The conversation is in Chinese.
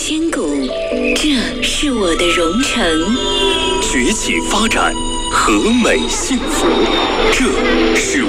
千古，这是我的荣城。 崛起发展，和美幸福，这是